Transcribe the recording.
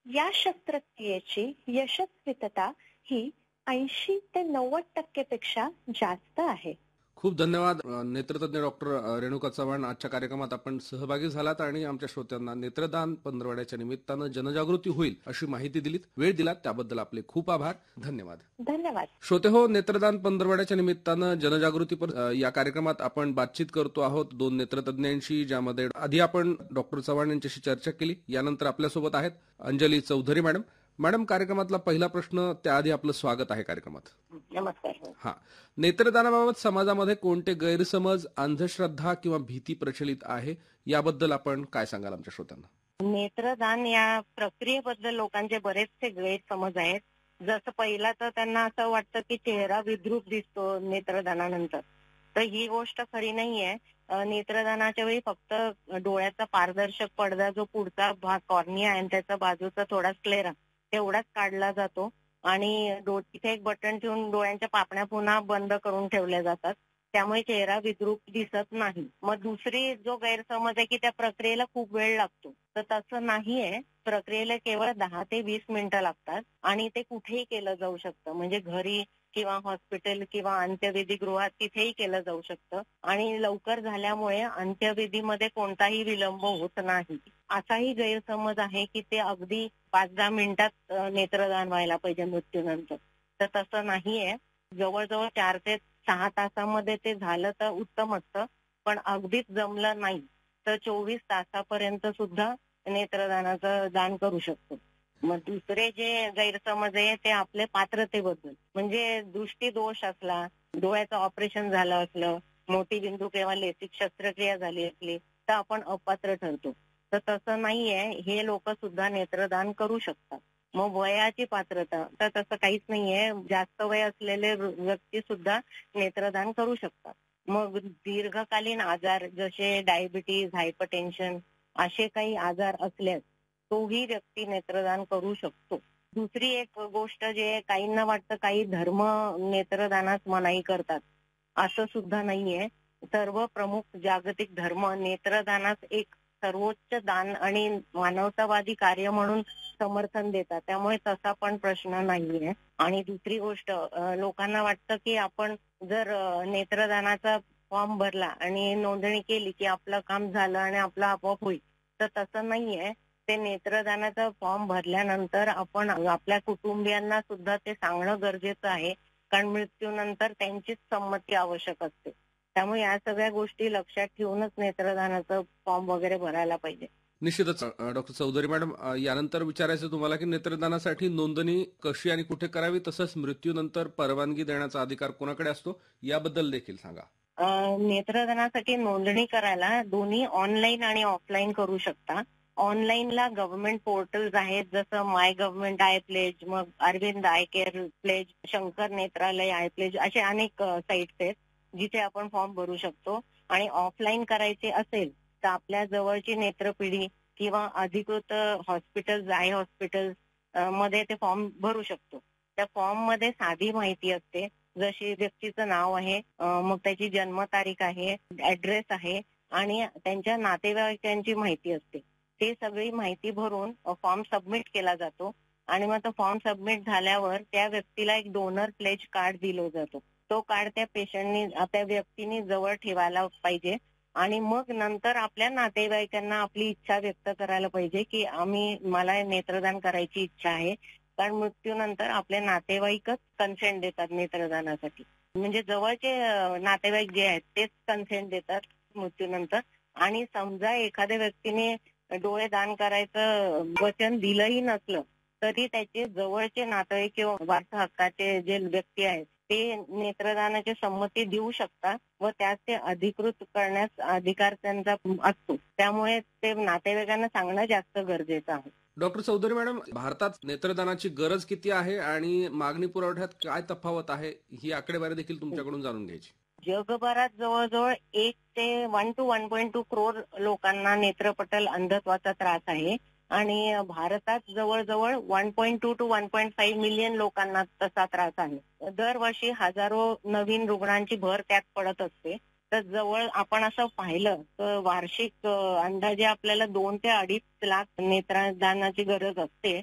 या शस्त्रक्रियेची यशस्वीतता ही 80 ते 90% पेक्षा जास्त आहे. खूप धन्यवाद नेत्रतज्ञ डॉक्टर रेणुका चव्हाण. आजच्या कार्यक्रमात आपण सहभागी झालात आणि आमच्या श्रोत्यांना नेत्रदान पंधरवड्याच्या निमित्तानं जनजागृती होईल अशी माहिती दिलीत. वेळ दिलात त्याबद्दल आपले खूप आभार. धन्यवाद. धन्यवाद. श्रोते हो, नेत्रदान पंधरवड्याच्या निमित्तानं जनजागृतीपर या कार्यक्रमात आपण बातचीत करतो आहोत दोन नेत्रतज्ञांशी, ज्यामध्ये आधी आपण डॉक्टर चव्हाण यांच्याशी चर्चा केली. यानंतर आपल्यासोबत आहेत अंजली चौधरी मॅडम. मॅडम, कार्यक्रमातला पहिला प्रश्न, त्याआधी आपलं स्वागत आहे कार्यक्रमात. नमस्कार. हा, नेत्रदानाबाबत समाजामध्ये कोणते गैरसमज, अंधश्रद्धा किंवा भीती प्रचलित आहे, याबद्दल आपण काय सांगाल आमच्या श्रोत्यांना? नेत्रदान या प्रक्रियेबद्दल लोकांचे बरेचसे गैरसमज आहेत. जसं पहिला तर त्यांना असं वाटतं की चेहरा विद्रूप दिसतो नेत्रदानानंतर, तर ही गोष्ट खरी नाहीये. नेत्रदानाच्या वेळी फक्त डोळ्याचा पारदर्शक पडदा, जो पुढचा भाग कॉर्निया आणि त्याचा बाजूचा थोडा स्क्लेरा, तेवढाच काढला जातो आणि तिथे एक बटन ठेवून डोळ्यांच्या पापण्या पुन्हा बंद करून ठेवल्या जातात. त्यामुळे चेहरा विद्रूप दिसत नाही. मग दुसरी जो गैरसमज आहे की त्या प्रक्रियेला खूप वेळ लागतो, तर तसं नाहीये. प्रक्रियेला केवळ 10 ते 20 मिनिटं लागतात आणि ते कुठेही केलं जाऊ शकतं. म्हणजे घरी किंवा हॉस्पिटल किंवा अंत्यविधी गृहात तिथेही केलं जाऊ शकतं आणि लवकर झाल्यामुळे अंत्यविधीमध्ये कोणताही विलंब होत नाही. असाही गैरसमज आहे की ते अगदी 5-10 मिनिटात नेत्रदान व्हायला पाहिजे मृत्यूनंतर, तर तसं नाहीये. जवळजवळ 4 ते 6 तासामध्ये ते झालं तर उत्तम असतं, पण अगदीच जमलं नाही तर 24 तासापर्यंत सुद्धा नेत्रदानाचं दान करू शकतो. मग दुसरे जे गैरसमज आहे ते आपले पात्रतेबद्दल, म्हणजे दृष्टी दोष असला, डोळ्याचं ऑपरेशन झालं असलं, मोठी बिंदू किंवा लेसिक शस्त्रक्रिया झाली असली तर आपण अपात्र ठरतो. तर तसं नाहीये, हे लोक सुद्धा नेत्रदान करू शकतात. मग वयाची पात्रता तर तसं काहीच नाहीये. जास्त वय असलेले व्यक्ती सुद्धा नेत्रदान करू शकतात. मग दीर्घकालीन आजार जसे डायबिटीज, हायपरटेन्शन असे काही आजार असल्यास तोही व्यक्ती नेत्रदान करू शकतो. दुसरी एक गोष्ट, जे काहींना वाटतं काही धर्म नेत्रदानास मनाई करतात, असं सुद्धा नाहीये. सर्व प्रमुख जागतिक धर्म नेत्रदानास एक सर्वोच्च दान आणि मानवतावादी कार्य म्हणून समर्थन देतात. त्यामुळे तसा पण प्रश्न नाहीये. आणि दुसरी गोष्ट, लोकांना वाटतं की आपण जर नेत्रदानाचा फॉर्म भरला आणि नोंदणी केली की आपलं काम झालं आणि आपलं आपोआप होईल, तर तसं नाहीये. ते नेत्रदानाचा फॉर्म भरल्यानंतर आपण आपल्या कुटुंबियांना सुद्धा ते सांगणं गरजेचं आहे, कारण मृत्यूनंतर त्यांचीच संमती आवश्यक असते. त्यामुळे या सगळ्या गोष्टी लक्षात ठेवूनच नेत्रदानाचं फॉर्म वगैरे भरायला पाहिजे. निश्चितच. डॉक्टर चौधरी मॅडम, यानंतर विचारायचं तुम्हाला की नेत्रदानासाठी नोंदणी कशी आणि कुठे करावी, तसंच मृत्यूनंतर परवानगी देण्याचा अधिकार कोणाकडे असतो, याबद्दल देखील सांगा. नेत्रदानासाठी नोंदणी करायला दोन्ही ऑनलाईन आणि ऑफलाईन करू शकता. ऑनलाईनला गव्हर्नमेंट पोर्टल्स आहेत, जसं माय गव्हर्नमेंट आय प्लेज, मग Arvind I care pledge, Shankar Netralaya I pledge, असे अनेक साईट्स आहेत जिथे आपण फॉर्म भरू शकतो. आणि ऑफलाईन करायचे असेल तर आपल्या जवळची नेत्रपिढी किंवा अधिकृत हॉस्पिटल्स, आय हॉस्पिटल्स मध्ये ते फॉर्म भरू शकतो. त्या फॉर्म मध्ये साधी माहिती असते, जशी व्यक्तीचं नाव आहे, मग त्याची जन्मतारीख आहे, ऍड्रेस आहे आणि त्यांच्या नातेवाईकांची माहिती असते. ते सगळी माहिती भरून फॉर्म सबमिट केला जातो आणि मग तो फॉर्म सबमिट झाल्यावर त्या व्यक्तीला एक डोनर प्लेज कार्ड दिलं जातो. तो कार्ड त्या पेशंटनी, त्या व्यक्तीने जवळ ठेवायला पाहिजे आणि मग नंतर आपल्या नातेवाईकांना आपली इच्छा व्यक्त करायला पाहिजे की मला नेत्रदान करायची इच्छा आहे, कारण मृत्यूनंतर आपले नातेवाईकच कन्सेंट देतात नेत्रदानासाठी. म्हणजे जवळचे नातेवाईक जे आहेत तेच कन्सेंट देतात मृत्यूनंतर. आणि समजा एखाद्या व्यक्तीने डोळे दान करायचं वचन दिलंही नसलं तरी त्याचे जवळचे नातेवाईक किंवा वारसा हक्काचे जे व्यक्ती आहेत ते नेत्रदानाची संमती देऊ शकतात व त्यास ते अधिकृत करण्यास अधिकार त्यांचा असतो. त्यामुळे ते नातेवाईकांना सांगणं जास्त गरजेचं आहे. डॉक्टर चौधरी मॅडम, भारतात नेत्रदानाची गरज किती आहे आणि मागणी पुरवठ्यात काय तफावत आहे, ही आकडेवारी देखील तुमच्याकडून जाणून घ्यायची. जगभरात जवळजवळ 1 ते 1 to 1.2 करोड लोकांना नेत्रपटल अंधत्वाचा त्रास आहे आणि भारतात जवळजवळ 1.2 to 1.5 मिलियन लोकांना तसा त्रास आहे. दरवर्षी हजारो नवीन रुग्णांची भर त्यात पडत असते. तर जवळ आपण असं पाहिलं तर वार्षिक अंदाजे आपल्याला 2 ते 2.5 लाख नेत्रदानाची गरज असते.